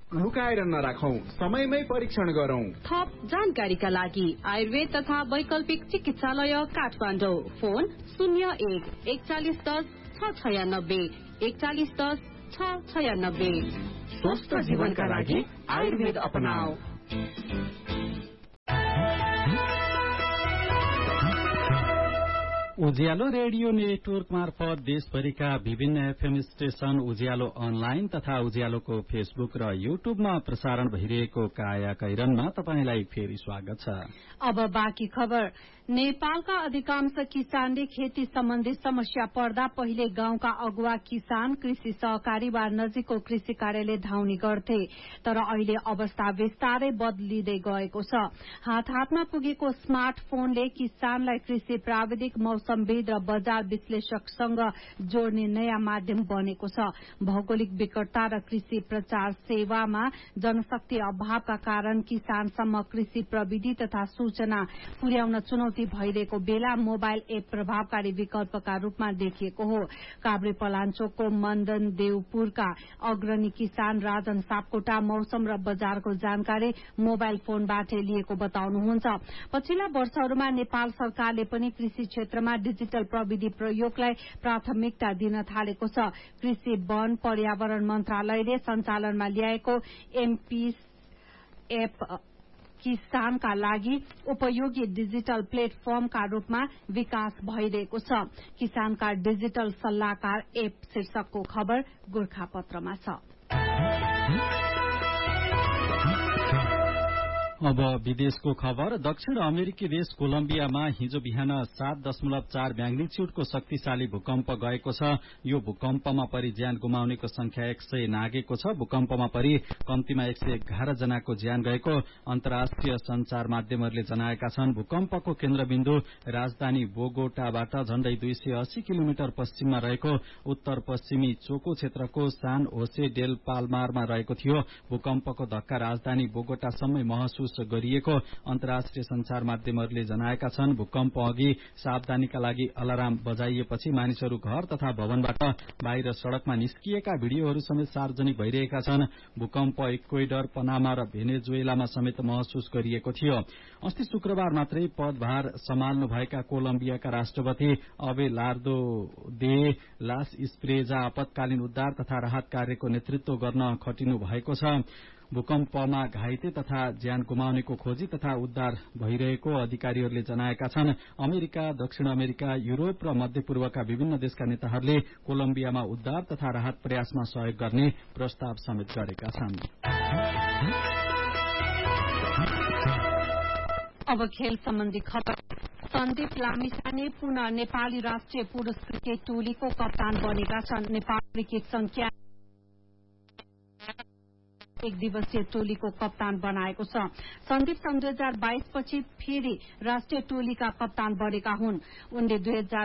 लुकाएर नराखौं, समयमै परीक्षण गरौं। थप जानकारीका लागि आयुर्वेद तथा वैकल्पिक चिकित्सालय काठमाडौँ। फोन 014110 696 4110 स्वस्थ जीवनका लागि आयुर्वेद अपनाऊ। उज्यालो रेडियो नेटवर्क मार्फत देशभरिका विभिन्न एफएम स्टेशन, उज्यालो अनलाइन तथा उज्यालोको फेसबुक र युट्युबमा प्रसारण भइरहेको काया कैरनमा तपाईंलाई फेरि स्वागत छ। अब बाँकी खबर। नेपालका अधिकांश किसानले खेती सम्बन्धी समस्या पर्दा पहिले गाउँका अगुवा किसान, कृषि सहकारी वा नजिकको कृषि कार्यालय धाउने गर्थे, तर अहिले अवस्था विस्तारै बदलिँदै गएको छ। हात हातमा पुगेको स्मार्टफोनले किसानलाई कृषि प्राविधिक, मौसमविद र बजार विश्लेषकसँग जोड्ने नयाँ माध्यम बनेको छ। भौगोलिक विकटता र कृषि प्रचार सेवामा जनशक्ति अभावका कारण किसानसम्म कृषि प्रविधि तथा सूचना पुर्याउन चुनौती भइरहेको बेला मोबाइल एप प्रभावकारी विकल्पका रूपमा देखिएको हो। काभ्रे पलाञ्चोकको मन्दन देवपुरका अग्रणी किसान राजन सापकोटा मौसम र बजारको जानकारी मोबाइल फोनबाटै लिएको बताउनुहुन्छ। पछिल्ला वर्षहरूमा नेपाल सरकारले पनि कृषि क्षेत्रमा डिजिटल प्रविधि प्रयोगलाई प्राथमिकता दिन थालेको छ। कृषि, वन, पर्यावरण मन्त्रालयले सञ्चालनमा ल्याएको एमपीस एप किसानका लागि उपयोगी डिजिटल प्लेटफर्मका रूपमा विकास भइरहेको छ। किसानका डिजिटल सल्लाहकार एप शीर्षकको खबर गोरखापत्रमा छ। अब विदेशको खबर। दक्षिण अमेरिकी देश कोलम्बियामा हिजो बिहान 7.4 म्याग्निच्युडको शक्तिशाली भूकम्प गएको छ। यो भूकम्पमा परि ज्यान गुमाउनेको संख्या 100 नागेको छ। भूकम्पमा परि कम्तीमा 111 जनाको ज्यान गएको अन्तर्राष्ट्रिय संचार माध्यमहरूले जनाएका छन्। भूकम्पको केन्द्रबिन्दु राजधानी बोगोटाबाट झण्डै 280 किलोमिटर पश्चिममा रहेको उत्तर पश्चिमी चोको क्षेत्रको सान होसे डेल पाल्मारमा रहेको थियो। भूकम्पको धक्का राजधानी बोगोटासम्मै महसुस गरिएको अन्तर्राष्ट्रिय संचार माध्यमहरूले जनाएका छन्। भूकम्प अघि सावधानीका लागि अलार्म बजाइएपछि मानिसहरू घर तथा भवनबाट बाहिर सड़कमा निस्किएका भिडियोहरू समेत सार्वजनिक भइरहेका छन्। भूकम्प इक्वेडर, पनामा र भेनेजुएलामा समेत महसुस गरिएको थियो। अस्ति शुक्रबार मात्रै पदभार सम्हाल्नुभएका कोलम्बियाका राष्ट्रपति अबेलार्दो दे लास स्प्रेजा आपतकालीन उद्धार तथा राहत कार्यको नेतृत्व गर्न खटिनु भएको छ। भूकम्पमा घाइते तथा ज्यान गुमाउनेको खोजी तथा उद्धार भइरहेको अधिकारीहरूले जनाएका छन्। अमेरिका, दक्षिण अमेरिका, युरोप र मध्यपूर्वका विभिन्न देशका नेताहरूले कोलम्बियामा उद्धार तथा राहत प्रयासमा सहयोग गर्ने प्रस्ताव समेत गरेका छन्। अब खेल सम्बन्धी खबर। सन्दीप लामिछाने पुनः नेपाली राष्ट्रिय पुरुष क्रिकेट टोलीको कप्तान बनेका छन्। नेपाल क्रिकेट संघ एक दिवसीय टोलीको कप्तान बनाएको छ। सन्दीप सन् 2022 पछि फेरि राष्ट्रिय टोलीका कप्तान बनेका हुन्। उनले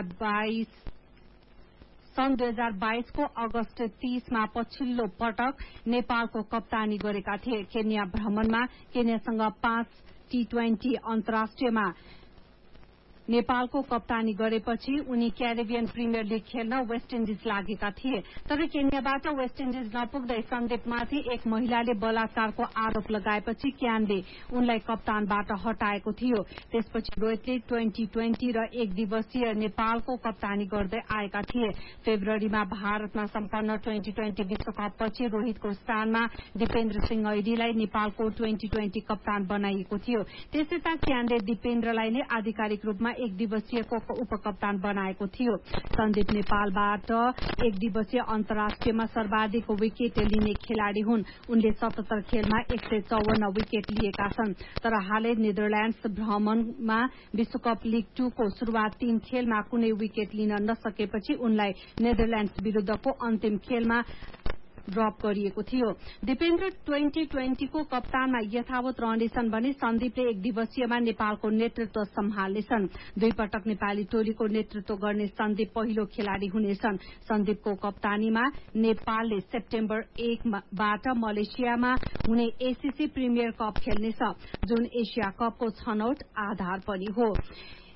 सन् 2022 को अगस्त 30 मा पछिल्लो पटक नेपालको कप्तानी गरेका थिए। केन्या भ्रमणमा केन्यासँग 5 T20 अन्तर्राष्ट्रियमा नेपालको कप्तानी गरेपछि उनी क्यारिबियन प्रिमियर लीग खेल्न वेस्ट इन्डिज लागेका थिए। तर केन्याबाट वेस्ट इन्डिज नपुग्दै सन्दीपमाथि एक महिलाले बलात्कारको आरोप लगाएपछि क्यानले उनलाई कप्तानबाट हटाएको थियो। त्यसपछि रोहितले 2020 र एक दिवसीय नेपालको कप्तानी गर्दै आएका थिए। फेब्रुअरीमा भारतमा सम्पन्न 2020 विश्वकपपछि रोहितको स्थानमा दिपेन्द्र सिंह ऐडीलाई नेपालको 2020 कप्तान बनाइएको थियो। त्यसैता क्यानले दिपेन्द्रलाई नै आधिकारिक रूपमा एक दिवसीयको उपकप्तान बनाएको थियो। सन्दीप नेपालबाट एक दिवसीय अन्तर्राष्ट्रियमा सर्वाधिक विकेट लिने खेलाड़ी हुन्। उनले 77 खेलमा 154 विकेट लिएका छन्। तर हालै नेदरल्याण्ड्स भ्रमणमा विश्वकप लीग 2 को शुरूआत 3 खेलमा कुनै विकेट लिन नसकेपछि उनलाई नेदरल्याण्ड्स विरूद्धको अन्तिम खेलमा ड्रप गरिएको थियो। दिपेन्द्र 2020 को कप्तानमा यथावत रहनेछन् भने सन्दीपले एक दिवसीयमा नेपालको नेतृत्व सम्हाल्नेछन्। 2 पटक नेपाली टोलीको नेतृत्व गर्ने सन्दीप पहिलो खेलाड़ी हुनेछन्। सन्दीपको कप्तानीमा नेपालले सेप्टेम्बर 1 बाट मलेसियामा हुने एसीसी प्रिमियर कप खेल्नेछ, जुन एसिया कपको छनौट आधार पनि हो।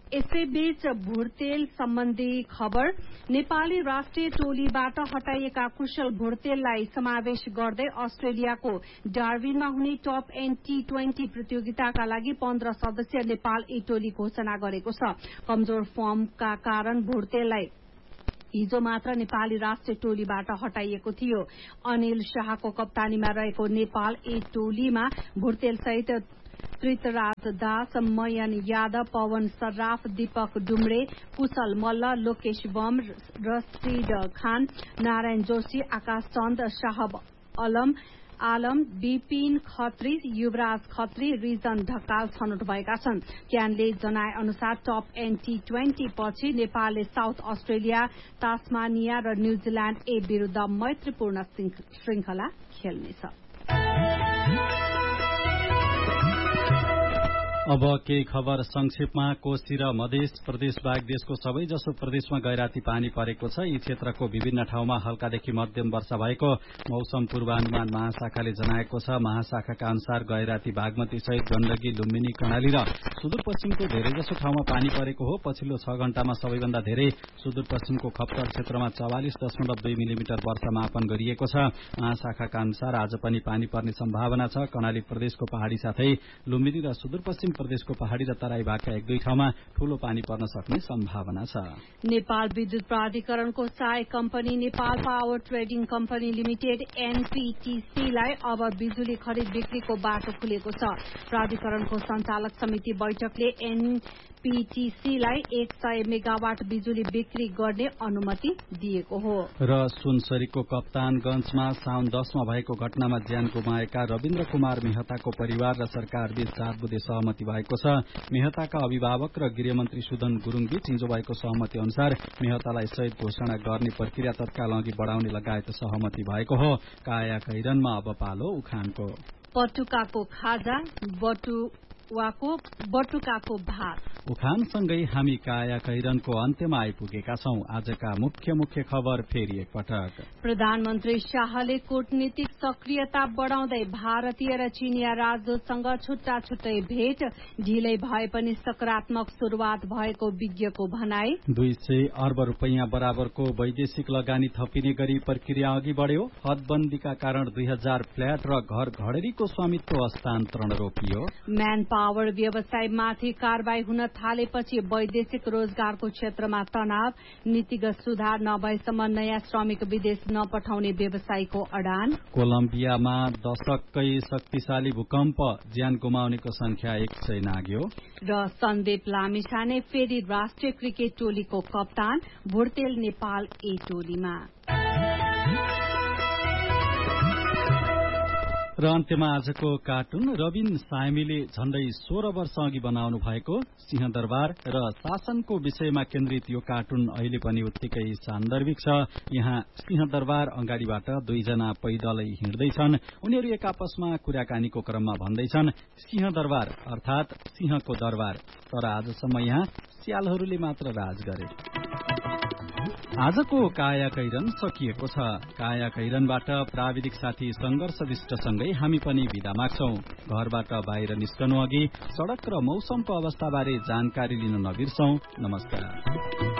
यसैबीच भुर्तेल सम्बन्धी खबर। नेपाली राष्ट्रिय टोलीबाट हटाइएका कुशल भुर्तेललाई समावेश गर्दै अस्ट्रेलियाको डार्विनमा हुने टप एन्ड T20 प्रतियोगिताका लागि 15 सदस्यीय नेपाल ए टोली घोषणा गरेको छ। कमजोर फर्मका कारण भुर्तेललाई हिजो मात्र नेपाली राष्ट्रिय टोलीबाट हटाइएको थियो। अनिल शाहको कप्तानीमा रहेको नेपाल ए टोलीमा भुर्तेल सहित त्रितराज दास, मयन यादव, पवन सर्राफ, दीपक डुम्रे, कुशल मल्ल, लोकेश बम, रशीद खान, नारायण जोशी, आकाश चन्द, शाहब आलम, विपिन खत्री, युवराज खत्री, रिजन ढकाल छनौट भएका छन्। क्यानले जनाए अनुसार टप एन्ड T20 पछि नेपालले साउथ अस्ट्रेलिया, तास्मानिया र न्यूजील्याण्ड ए विरूद्ध मैत्रीपूर्ण श्रृंखला खेल्नेछ। अब केही खबर संक्षेपमा। कोशी र मधेस प्रदेश बाहेक देशको सबैजसो प्रदेशमा गैराती पानी परेको छ। यी क्षेत्रको विभिन्न ठाउँमा हल्कादेखि मध्यम वर्षा भएको मौसम पूर्वानुमान महाशाखाले जनाएको छ। महाशाखाका अनुसार गैराती, बागमती सहित गण्डकी, लुम्बिनी, कर्णाली र सुदूरपश्चिमको धेरैजसो ठाउँमा पानी परेको हो। पछिल्लो 6 घण्टामा सबैभन्दा धेरै सुदूरपश्चिमको खप्तर क्षेत्रमा 44.2 मिलिमिटर वर्षा मापन गरिएको छ। महाशाखाका अनुसार आज पनि पानी पर्ने सम्भावना छ। कर्णाली प्रदेशको पहाड़ी साथै लुम्बिनी र सुदूरपश्चिम प्रदेशको पहाड़ी र तराई भागका 1-2 ठाउँमा ठूलो पानी पर्न सक्ने सम्भावना छ। नेपाल विद्युत प्राधिकरणको सहायक company Nepal power trading company limited NPTC लाई अब बिजुली खरिद बिक्रीको बाटो खुलेको छ। प्राधिकरणको संचालक समिति बैठकले NPTC लाई 100 मेगावाट बिजुली बिक्री गर्ने अनुमति दिएको हो। र सुनसरीको कप्तानगंजमा साउन 10 मा भएको घटनामा ज्यान गुमाएका रविन्द्र कुमार मेहताको परिवार र सरकार बीच 4 बुँदे सहमति भएको छ। मेहताका अभिभावक र गृहमन्त्री सुदन गुरूङ बीच हिजो भएको सहमति अनुसार मेहतालाई शहीद घोषणा गर्ने प्रक्रिया तत्काल अघि बढ़ाउने लगायत सहमति भएको हो। काया कैरनमा अब पालो उखानको। पटुकाको खाजा, बटुकाको भात। उखानसँगै हामी काया कैरनको अन्त्यमा आइपुगेका छौं। आजका मुख्य खबर फेरि एकपटक। प्रधानमन्त्री शाहले कूटनीतिक सक्रियता बढ़ाउँदै भारतीय र चीनिया राजदूतसँग छुट्टा छुट्टै भेट, ढिलै भए पनि सकारात्मक शुरूआत भएको विज्ञको भनाई। 200 अर्ब रुपैयाँ बराबरको वैदेशिक लगानी थपिने गरी प्रक्रिया अघि बढ़्यो। हदबन्दीका कारण 2000 फ्ल्याट र घर घडेरीको स्वामित्व हस्तान्तरण रोकियो। म्यान पावर व्यवसायमाथि कारवाही हुन थालेपछि वैदेशिक रोजगारको क्षेत्रमा तनाव, नीतिगत सुधार नभएसम्म नयाँ श्रमिक विदेश नपठाउने व्यवसायीको अडान। कोलम्बियामा दशककै शक्तिशाली भूकम्प, ज्यान गुमाउनेको संख्या 100 नाग्यो। र सन्दीप लामिछाने फेरि राष्ट्रिय क्रिकेट टोलीको कप्तान, भुर्तेल नेपाल ए टोलीमा। र अन्त्यमा आजको कार्टुन। रबिन सायमीले झण्डै 16 वर्ष अघि बनाउनु भएको सिंहदरबार र शासनको विषयमा केन्द्रित यो कार्टुन अहिले पनि उत्तिकै सान्दर्भिक छ। यहाँ सिंहदरबार अगाडिबाट 2 जना पैदलै हिँड्दैछन्। उनीहरू एक आपसमा कुराकानीको क्रममा भन्दैछन्, सिंहदरबार अर्थात सिंहको दरबार, तर आजसम्म यहाँ स्यालहरूले मात्र राज गरे। आजको काया कैरन सकिएको छ। काया कैरनबाट प्राविधिक साथी संघर्ष विष्टसँगै हामी पनि बिदा माग्छौं। घरबाट बाहिर निस्कनु अघि सड़क र मौसमको अवस्थाबारे जानकारी लिन नबिर्सौं। नमस्कार।